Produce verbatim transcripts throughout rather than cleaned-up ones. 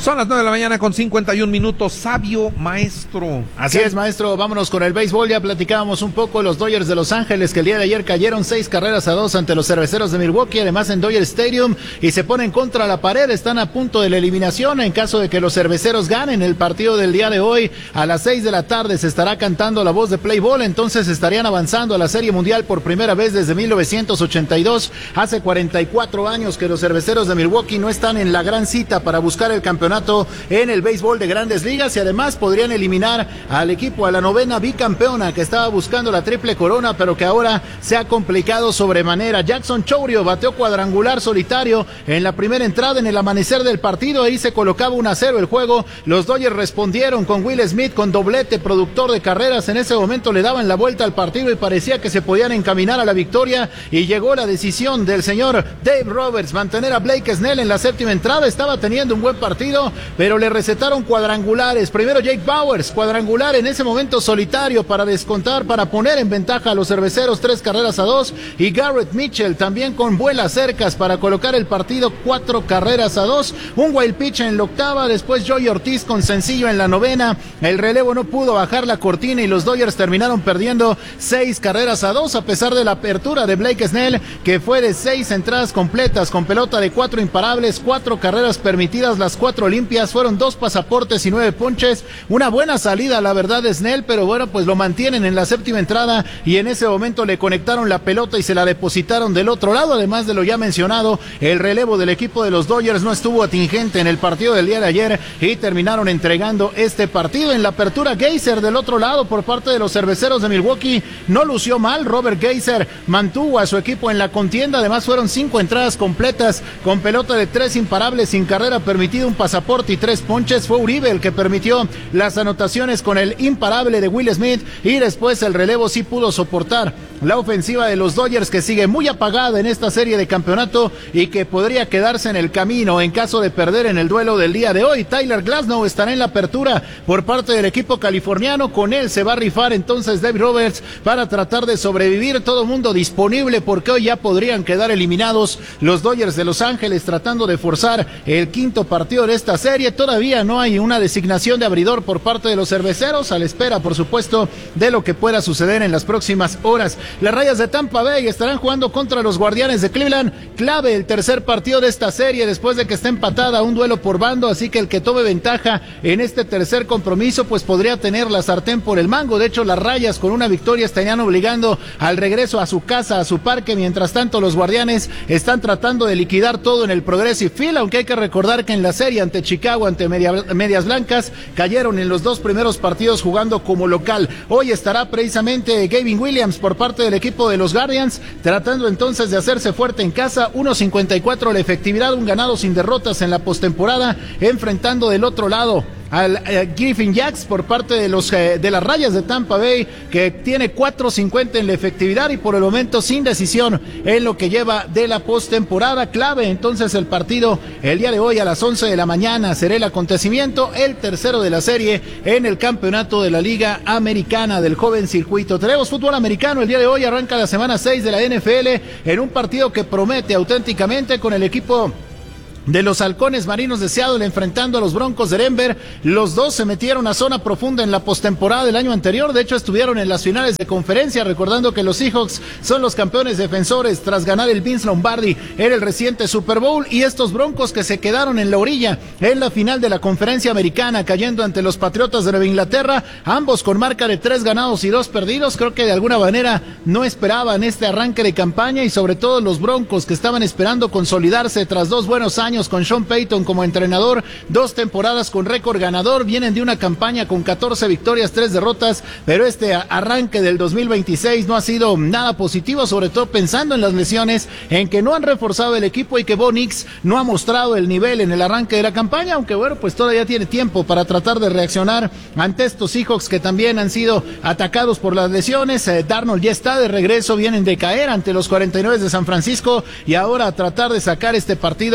Son las nueve de la mañana con cincuenta y un minutos. Sabio maestro. Así es, maestro. Vámonos con el béisbol. Ya platicábamos un poco los Dodgers de Los Ángeles, que el día de ayer cayeron seis carreras a dos ante los Cerveceros de Milwaukee, además en Dodger Stadium, y se ponen contra la pared. Están a punto de la eliminación en caso de que los Cerveceros ganen el partido del día de hoy. A las seis de la tarde se estará cantando la voz de play ball, entonces estarían avanzando a la Serie Mundial por primera vez desde mil novecientos ochenta y dos. Hace cuarenta y cuatro años que los Cerveceros de Milwaukee no están en la gran cita para buscar el campeonato en el béisbol de Grandes Ligas, y además podrían eliminar al equipo, a la novena bicampeona que estaba buscando la triple corona, pero que ahora se ha complicado sobremanera. Jackson Chourio bateó cuadrangular solitario en la primera entrada en el amanecer del partido. Ahí se colocaba uno a cero el juego. Los Dodgers respondieron con Will Smith con doblete, productor de carreras. En ese momento le daban la vuelta al partido y parecía que se podían encaminar a la victoria, y llegó la decisión del señor Dave Roberts, mantener a Blake Snell en la séptima entrada. Estaba teniendo un buen partido, pero le recetaron cuadrangulares. Primero Jake Bauers, cuadrangular en ese momento solitario para descontar, para poner en ventaja a los Cerveceros tres carreras a dos, y Garrett Mitchell también con vuelas cercas para colocar el partido cuatro carreras a dos. Un wild pitch en la octava, después Joey Ortiz con sencillo en la novena. El relevo no pudo bajar la cortina y los Dodgers terminaron perdiendo seis carreras a dos, a pesar de la apertura de Blake Snell, que fue de seis entradas completas con pelota de cuatro imparables, cuatro carreras permitidas, las cuatro limpias, fueron dos pasaportes y nueve ponches. Una buena salida, la verdad, de Snell, pero bueno, pues lo mantienen en la séptima entrada, y en ese momento le conectaron la pelota y se la depositaron del otro lado. Además de lo ya mencionado, el relevo del equipo de los Dodgers no estuvo atingente en el partido del día de ayer y terminaron entregando este partido. En la apertura, Geyser del otro lado por parte de los Cerveceros de Milwaukee no lució mal. Robert Geyser mantuvo a su equipo en la contienda. Además fueron cinco entradas completas con pelota de tres imparables, sin carrera permitida, un pasaporte y tres ponches. Fue Uribe el que permitió las anotaciones con el imparable de Will Smith, y después el relevo sí pudo soportar la ofensiva de los Dodgers, que sigue muy apagada en esta serie de campeonato y que podría quedarse en el camino en caso de perder en el duelo del día de hoy. Tyler Glasnow estará en la apertura por parte del equipo californiano. Con él se va a rifar entonces Dave Roberts para tratar de sobrevivir. Todo mundo disponible porque hoy ya podrían quedar eliminados los Dodgers de Los Ángeles, tratando de forzar el quinto partido de esta serie. Todavía no hay una designación de abridor por parte de los Cerveceros, a la espera, por supuesto, de lo que pueda suceder en las próximas horas. Las Rayas de Tampa Bay estarán jugando contra los Guardianes de Cleveland. Clave el tercer partido de esta serie después de que esté empatada, un duelo por bando, así que el que tome ventaja en este tercer compromiso pues podría tener la sartén por el mango. De hecho, las Rayas con una victoria estarían obligando al regreso a su casa, a su parque. Mientras tanto, los Guardianes están tratando de liquidar todo en el Progressive Field, aunque hay que recordar que en la serie ante Chicago, ante Media, Medias Blancas, cayeron en los dos primeros partidos jugando como local. Hoy estará precisamente Gavin Williams por parte del equipo de los Guardians, tratando entonces de hacerse fuerte en casa. uno cincuenta y cuatro la efectividad, un ganado sin derrotas en la postemporada, enfrentando del otro lado al eh, Griffin Jacks por parte de los eh, de las Rayas de Tampa Bay, que tiene cuatro cincuenta en la efectividad y por el momento sin decisión en lo que lleva de la postemporada. Clave entonces el partido el día de hoy a las once de la mañana será el acontecimiento, el tercero de la serie en el campeonato de la Liga Americana del joven circuito. Tenemos fútbol americano el día de hoy, arranca la semana seis de la N F L en un partido que promete auténticamente, con el equipo de los Halcones Marinos de Seattle enfrentando a los Broncos de Denver. Los dos se metieron a zona profunda en la postemporada del año anterior. De hecho, estuvieron en las finales de conferencia, recordando que los Seahawks son los campeones defensores tras ganar el Vince Lombardi en el reciente Super Bowl, y estos Broncos que se quedaron en la orilla en la final de la conferencia americana, cayendo ante los Patriotas de Nueva Inglaterra, ambos con marca de tres ganados y dos perdidos. Creo que de alguna manera no esperaban este arranque de campaña, y sobre todo los Broncos, que estaban esperando consolidarse tras dos buenos años con Sean Payton como entrenador, dos temporadas con récord ganador. Vienen de una campaña con catorce victorias, tres derrotas, pero este arranque del dos mil veintiséis no ha sido nada positivo, sobre todo pensando en las lesiones, en que no han reforzado el equipo y que Bo Nix no ha mostrado el nivel en el arranque de la campaña, aunque bueno, pues todavía tiene tiempo para tratar de reaccionar ante estos Seahawks que también han sido atacados por las lesiones. eh, Darnold ya está de regreso, vienen de caer ante los cuarenta y nueve de San Francisco, y ahora a tratar de sacar este partido que luce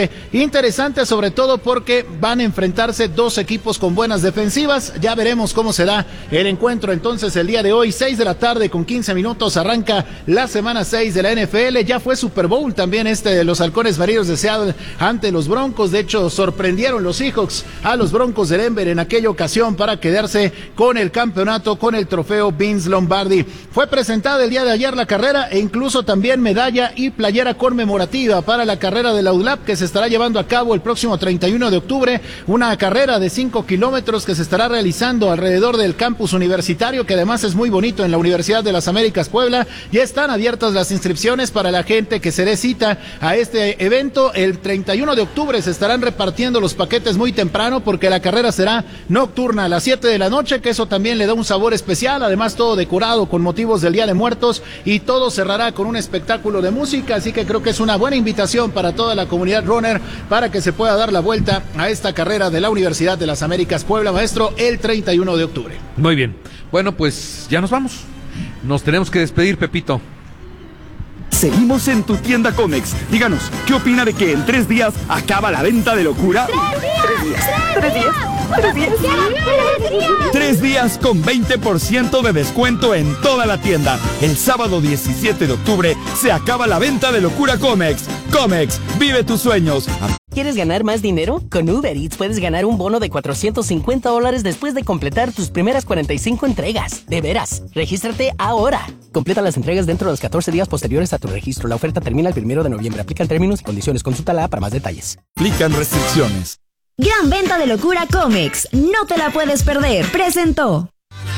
bastante interesante, sobre todo porque van a enfrentarse dos equipos con buenas defensivas. Ya veremos cómo se da el encuentro entonces el día de hoy, seis de la tarde con quince minutos, arranca la semana seis de la N F L. Ya fue Super Bowl también este de los Halcones Marinos de Seattle ante los Broncos. De hecho, sorprendieron los Seahawks a los Broncos de Denver en aquella ocasión para quedarse con el campeonato, con el trofeo Vince Lombardi. Fue presentada el día de ayer la carrera e incluso también medalla y playera conmemorativa para la carrera de la U D L A P que se estará llevando a cabo el próximo treinta y uno de octubre, una carrera de cinco kilómetros que se estará realizando alrededor del campus universitario, que además es muy bonito, en la Universidad de las Américas Puebla. Ya están abiertas las inscripciones para la gente que se dé cita a este evento. El treinta y uno de octubre se estarán repartiendo los paquetes muy temprano porque la carrera será nocturna a las siete de la noche, que eso también le da un sabor especial. Además, todo decorado con motivos del Día de Muertos y todo cerrará con un espectáculo de música, así que creo que es una buena invitación para toda la comunidad runner para que se pueda dar la vuelta a esta carrera de la Universidad de las Américas Puebla, maestro, el treinta y uno de octubre. Muy bien. Bueno, pues ya nos vamos. Nos tenemos que despedir, Pepito. Seguimos en tu tienda Comex. Díganos, ¿qué opina de que en tres días acaba la venta de locura? Tres días. Tres días. Tres días. Tres días. Tres días con veinte por ciento de descuento en toda la tienda. El sábado diecisiete de octubre se acaba la venta de locura Comex. Comex, vive tus sueños. ¿Quieres ganar más dinero? Con Uber Eats puedes ganar un bono de cuatrocientos cincuenta dólares después de completar tus primeras cuarenta y cinco entregas. De veras, regístrate ahora. Completa las entregas dentro de los catorce días posteriores a tu registro. La oferta termina el primero de noviembre. Aplican términos y condiciones. Consúltala para más detalles. Aplican restricciones. Gran venta de locura Comex. No te la puedes perder. Presentó.